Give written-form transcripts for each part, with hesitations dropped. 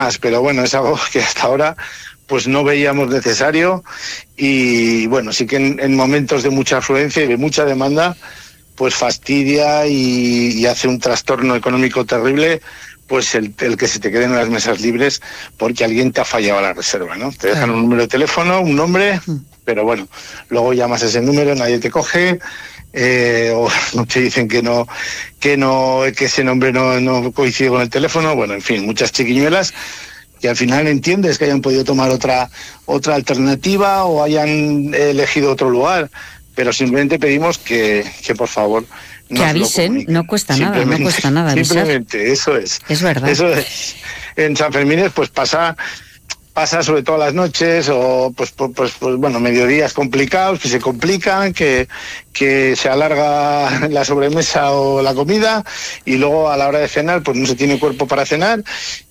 pero bueno, es algo que hasta ahora pues no veíamos necesario y bueno, sí que en momentos de mucha afluencia y de mucha demanda pues fastidia y hace un trastorno económico terrible pues el que se te queden las mesas libres porque alguien te ha fallado a la reserva, ¿no? Te dejan un número de teléfono, un nombre, pero bueno, luego llamas a ese número, nadie te coge, o te dicen que ese nombre no coincide con el teléfono, bueno, en fin, muchas chiquiñuelas que al final entiendes que hayan podido tomar otra alternativa o hayan elegido otro lugar, pero simplemente pedimos que por favor que avisen, no cuesta nada avisar. Simplemente, eso es. Es verdad. Eso es. En San Fermines pues pasa sobre todo las noches o pues bueno, mediodías complicados que se complican, que se alarga la sobremesa o la comida y luego a la hora de cenar pues no se tiene cuerpo para cenar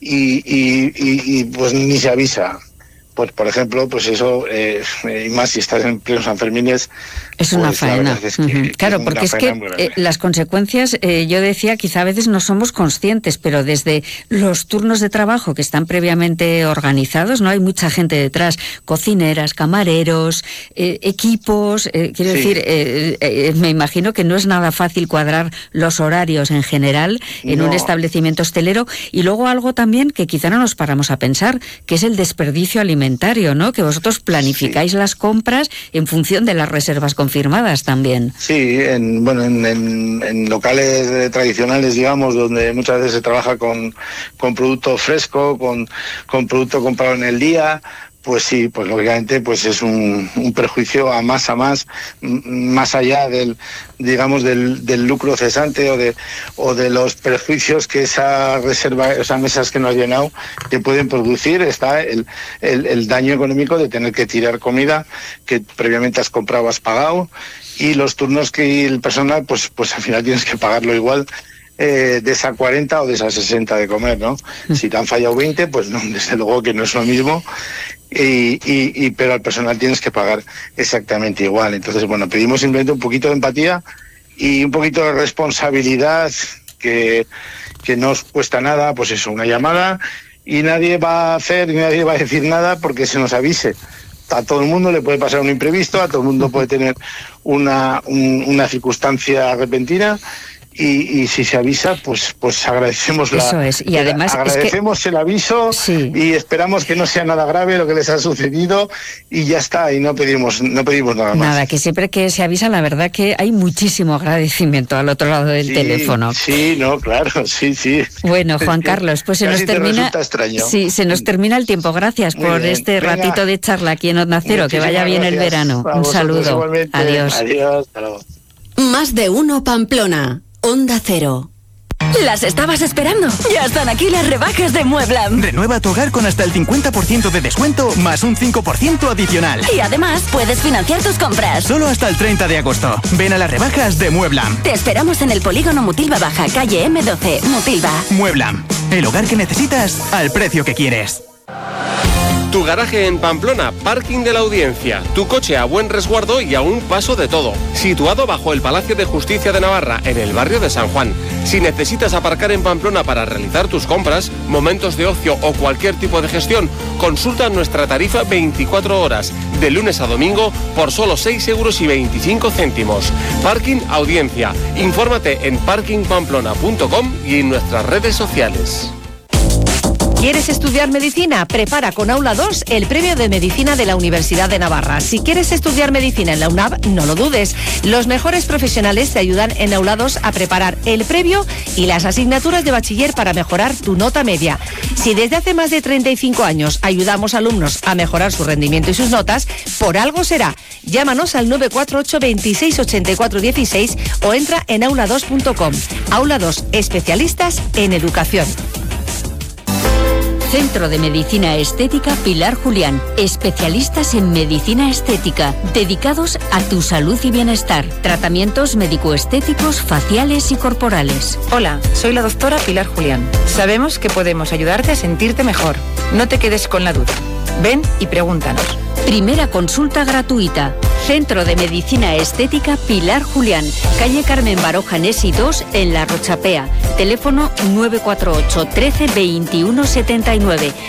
y pues ni se avisa. Pues por ejemplo, pues eso, y más si estás en pleno San Fermines, es una faena. Claro, porque es que las consecuencias, yo decía, quizá a veces no somos conscientes, pero desde los turnos de trabajo que están previamente organizados, no hay mucha gente detrás, cocineras, camareros, equipos, quiero decir, me imagino que no es nada fácil cuadrar los horarios en general en un establecimiento hostelero, y luego algo también que quizá no nos paramos a pensar, que es el desperdicio alimentario, ¿no? Que vosotros planificáis las compras en función de las reservas confirmadas también. Sí, en locales tradicionales, digamos, donde muchas veces se trabaja con producto fresco, con producto comprado en el día, pues sí, pues lógicamente pues es un perjuicio a más allá del lucro cesante o de los perjuicios que esa reserva, esas mesas que no has llenado te pueden producir. Está el daño económico de tener que tirar comida que previamente has comprado, has pagado, y los turnos que el personal pues al final tienes que pagarlo igual, de esa 40 o de esa 60 de comer, ¿no? Si te han fallado 20, pues no, desde luego que no es lo mismo. Pero al personal tienes que pagar exactamente igual. Entonces, bueno, pedimos simplemente un poquito de empatía y un poquito de responsabilidad, que no os cuesta nada, pues eso, una llamada, y nadie va a decir nada porque se nos avise. A todo el mundo le puede pasar un imprevisto, a todo el mundo puede tener una circunstancia repentina. Y si se avisa, pues agradecemos y además agradecemos el aviso, y esperamos que no sea nada grave lo que les ha sucedido, y ya está, y no pedimos nada más. Nada, que siempre que se avisa, la verdad que hay muchísimo agradecimiento al otro lado del teléfono. Sí, no, claro, sí. Bueno, Juan Carlos, pues se nos termina. Sí, se nos termina el tiempo. Gracias por este ratito de charla aquí en Onda Cero. Que vaya bien el verano. Un saludo. Igualmente. Adiós. Hasta luego. Más de uno Pamplona. Onda Cero. ¿Las estabas esperando? Ya están aquí las rebajas de Mueblam. Renueva tu hogar con hasta el 50% de descuento más un 5% adicional. Y además puedes financiar tus compras. Solo hasta el 30 de agosto. Ven a las rebajas de Mueblam. Te esperamos en el polígono Mutilva Baja, calle M12, Mutilva. Mueblam. El hogar que necesitas al precio que quieres. Tu garaje en Pamplona, Parking de la Audiencia. Tu coche a buen resguardo y a un paso de todo. Situado bajo el Palacio de Justicia de Navarra, en el barrio de San Juan. Si necesitas aparcar en Pamplona para realizar tus compras, momentos de ocio o cualquier tipo de gestión, consulta nuestra tarifa 24 horas, de lunes a domingo, por solo 6,25 €. Parking Audiencia. Infórmate en parkingpamplona.com y en nuestras redes sociales. ¿Quieres estudiar medicina? Prepara con Aula 2 el premio de medicina de la Universidad de Navarra. Si quieres estudiar medicina en la UNAV, no lo dudes. Los mejores profesionales te ayudan en Aula 2 a preparar el previo y las asignaturas de bachiller para mejorar tu nota media. Si desde hace más de 35 años ayudamos a alumnos a mejorar su rendimiento y sus notas, por algo será. Llámanos al 948 26 84 16 o entra en aula2.com. Aula 2, especialistas en educación. Centro de Medicina Estética Pilar Julián. Especialistas en medicina estética, dedicados a tu salud y bienestar. Tratamientos médico-estéticos, faciales y corporales. Hola, soy la doctora Pilar Julián. Sabemos que podemos ayudarte a sentirte mejor. No te quedes con la duda. Ven y pregúntanos. Primera consulta gratuita. Centro de Medicina Estética Pilar Julián, calle Carmen Baroja Nesi 2 en La Rochapea. Teléfono 948 13 21 79.